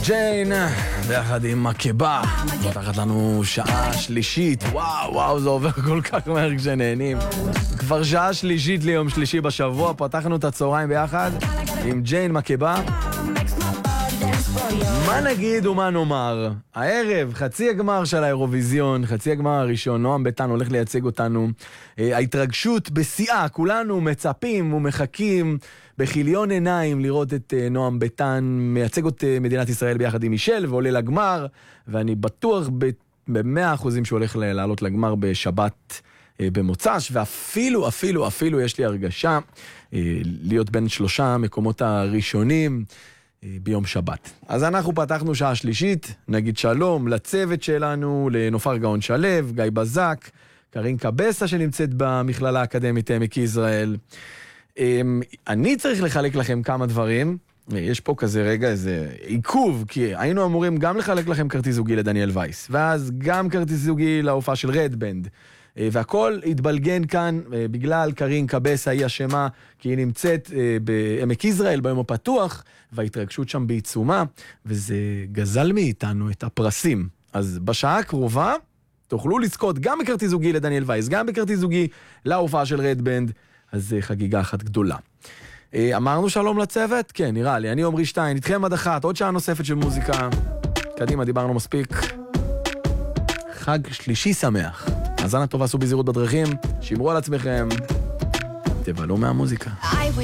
ג'יין, ביחד עם מקבה, פותחת לנו שעה שלישית. וואו, זה עובר כל כך מהר כשנהנים. כבר שעה שלישית ליום שלישי בשבוע, פתחנו את הצהריים ביחד עם ג'יין מקבה. מה נגיד ומה נאמר? הערב, חצי הגמר של האירוויזיון, חצי הגמר הראשון, נועם ביטן הולך לייצג אותנו. ההתרגשות בשיאה, כולנו מצפים ומחכים בחיליון עיניים לראות את נועם ביטן מייצג את מדינת ישראל ביחד עם מישל ועולה לגמר, ואני בטוח ב100% שהוא הולך לעלות לגמר בשבת במוצ"ש, ואפילו יש לי הרגשה להיות בין 3 מקומות הראשונים ביום שבת. אז אנחנו פתחנו שעה שלישית, נגיד שלום לצוות שלנו, לנופר גאון שלו, גיא בזק, קרין קבסה שנמצאת במכללה האקדמית עמק יזרעאל. אני צריך לחלק לכם כמה דברים, יש פה כזה רגע איזה עיכוב, כי היינו אמורים גם לחלק לכם כרטיס זוגי לדניאל וייס, ואז גם כרטיס זוגי להופעה של רדבנד, והכל התבלגן כאן בגלל קרין קבסה, היא אשמה, כי היא נמצאת בעמק יזרעאל ביום הפתוח, וההתרגשות שם בעיצומה, וזה גזל מאיתנו את הפרסים. אז בשעה הקרובה תוכלו לזכות גם בכרטיס זוגי לדניאל וייס, גם בכרטיס זוגי להופעה של רדבנד, אז זה חגיגה אחת גדולה. אמרנו שלום לצוות? כן, נראה לי. אני עומרי שטיין, איתכם עד 1, עוד שעה נוספת של מוזיקה. קדימה, דיברנו מספיק. חג שלישי שמח. האזנה טובה, עשו בזהירות בדרכים, שמרו על עצמכם, תבלו מהמוזיקה.